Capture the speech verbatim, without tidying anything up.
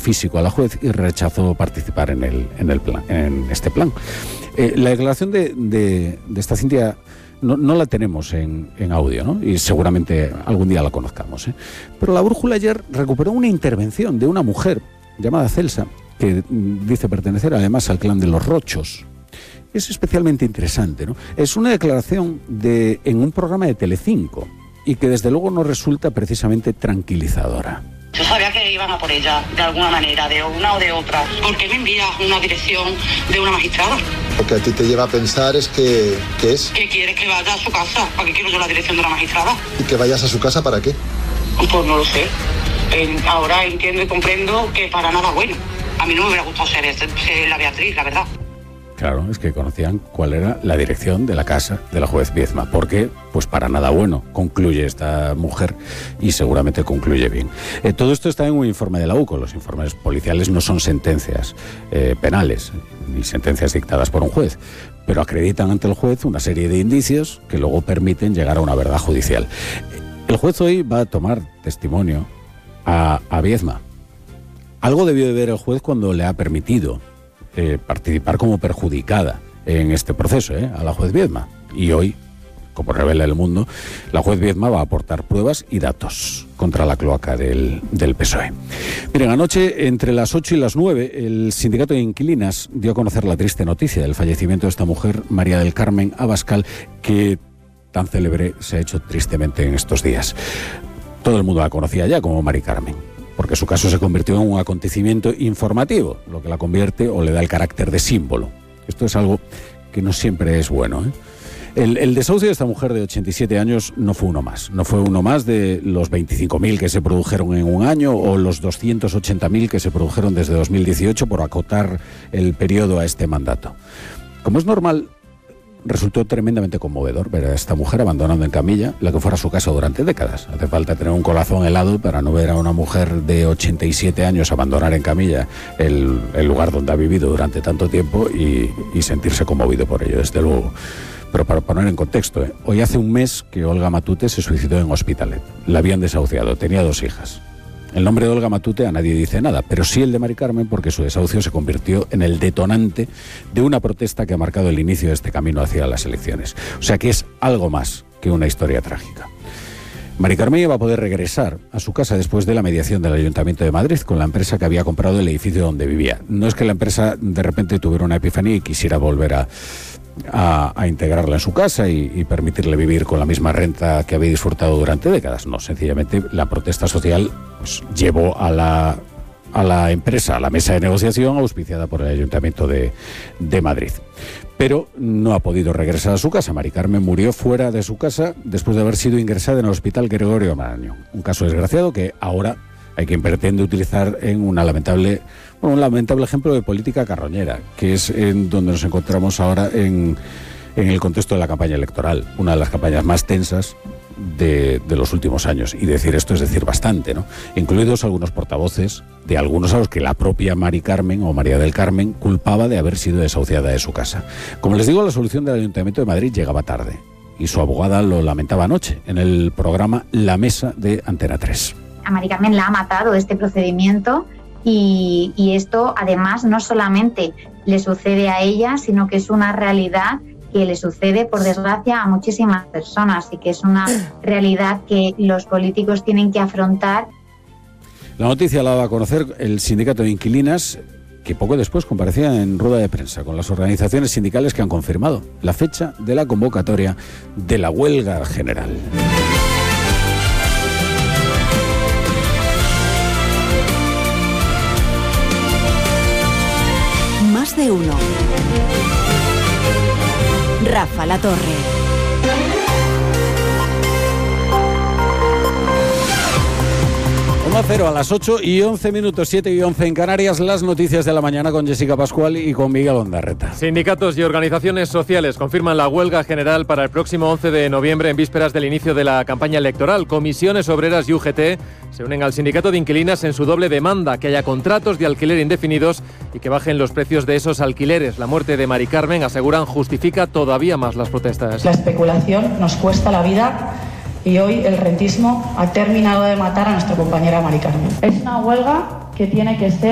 físico a la juez y rechazó participar en, el, en, el plan, en este plan. Eh, la declaración de, de, de esta Cintia no, no la tenemos en, en audio, ¿no? Y seguramente algún día la conozcamos, ¿eh? Pero La Brújula ayer recuperó una intervención de una mujer llamada Celsa, que dice pertenecer además al clan de los Rochos. Es especialmente interesante, ¿no? Es una declaración de, en un programa de Telecinco y que desde luego no resulta precisamente tranquilizadora. Yo sabía que iban a por ella, de alguna manera, de una o de otra. ¿Por qué me envías una dirección de una magistrada? Lo que a ti te lleva a pensar es que... ¿qué es? ¿Que quieres que vaya a su casa? ¿Para qué quiero yo la dirección de una magistrada? ¿Y que vayas a su casa para qué? Pues no lo sé. Eh, ahora entiendo y comprendo que para nada bueno. A mí no me hubiera gustado ser, ser la Beatriz, la verdad. Claro, es que conocían cuál era la dirección de la casa de la juez Viezma. ¿Por qué? Pues para nada bueno, concluye esta mujer y seguramente concluye bien. Eh, todo esto está en un informe de la U C O. Los informes policiales no son sentencias eh, penales, ni sentencias dictadas por un juez, pero acreditan ante el juez una serie de indicios que luego permiten llegar a una verdad judicial. El juez hoy va a tomar testimonio a, a Viezma. Algo debió de ver el juez cuando le ha permitido Eh, participar como perjudicada en este proceso, ¿eh? a la juez Viezma. Y hoy, como revela El Mundo, la juez Viezma va a aportar pruebas y datos contra la cloaca del, del P S O E. Miren, anoche, entre las ocho y las nueve, el sindicato de inquilinas dio a conocer la triste noticia del fallecimiento de esta mujer, María del Carmen Abascal, que tan célebre se ha hecho tristemente en estos días. Todo el mundo la conocía ya como Mari Carmen, porque su caso se convirtió en un acontecimiento informativo, lo que la convierte o le da el carácter de símbolo. Esto es algo que no siempre es bueno, ¿eh? El, el desahucio de esta mujer de ochenta y siete años no fue uno más. No fue uno más de los veinticinco mil que se produjeron en un año o los doscientos ochenta mil que se produjeron desde dos mil dieciocho por acotar el periodo a este mandato. Como es normal, resultó tremendamente conmovedor ver a esta mujer abandonando en camilla la que fuera su casa durante décadas. Hace falta tener un corazón helado para no ver a una mujer de ochenta y siete años abandonar en camilla el, el lugar donde ha vivido durante tanto tiempo y, y sentirse conmovido por ello, desde luego. Pero para poner en contexto, ¿eh? hoy hace un mes que Olga Matute se suicidó en Hospitalet. La habían desahuciado, tenía dos hijas. El nombre de Olga Matute a nadie dice nada, pero sí el de Mari Carmen, porque su desahucio se convirtió en el detonante de una protesta que ha marcado el inicio de este camino hacia las elecciones. O sea que es algo más que una historia trágica. Mari Carmen iba a poder regresar a su casa después de la mediación del Ayuntamiento de Madrid con la empresa que había comprado el edificio donde vivía. No es que la empresa de repente tuviera una epifanía y quisiera volver a... A, a integrarla en su casa y, y permitirle vivir con la misma renta que había disfrutado durante décadas. No, sencillamente la protesta social pues, llevó a la, a la empresa a la mesa de negociación auspiciada por el Ayuntamiento de, de Madrid. Pero no ha podido regresar a su casa. Mari Carmen murió fuera de su casa después de haber sido ingresada en el Hospital Gregorio Marañón. Un caso desgraciado que ahora hay quien pretende utilizar en una lamentable, bueno, un lamentable ejemplo de política carroñera, que es en donde nos encontramos ahora en, en el contexto de la campaña electoral, una de las campañas más tensas de, de los últimos años. Y decir esto es decir bastante, ¿no? Incluidos algunos portavoces de algunos a los que la propia Mari Carmen o María del Carmen culpaba de haber sido desahuciada de su casa. Como les digo, la solución del Ayuntamiento de Madrid llegaba tarde y su abogada lo lamentaba anoche en el programa La Mesa de Antena tres. A Mari Carmen la ha matado este procedimiento y, y esto además no solamente le sucede a ella, sino que es una realidad que le sucede, por desgracia, a muchísimas personas y que es una realidad que los políticos tienen que afrontar. La noticia la va a conocer el sindicato de inquilinas, que poco después comparecía en rueda de prensa con las organizaciones sindicales que han confirmado la fecha de la convocatoria de la huelga general. Más de uno. Rafa La Torre. Onda Cero a las ocho y once minutos, siete y once en Canarias, las noticias de la mañana con Jessica Pascual y con Miguel Ondarreta. Sindicatos y organizaciones sociales confirman la huelga general para el próximo once de noviembre en vísperas del inicio de la campaña electoral. Comisiones Obreras y U G T se unen al sindicato de inquilinas en su doble demanda, que haya contratos de alquiler indefinidos y que bajen los precios de esos alquileres. La muerte de Mari Carmen, aseguran, justifica todavía más las protestas. La especulación nos cuesta la vida y hoy el rentismo ha terminado de matar a nuestra compañera Mari Carmen. Es una huelga que tiene que ser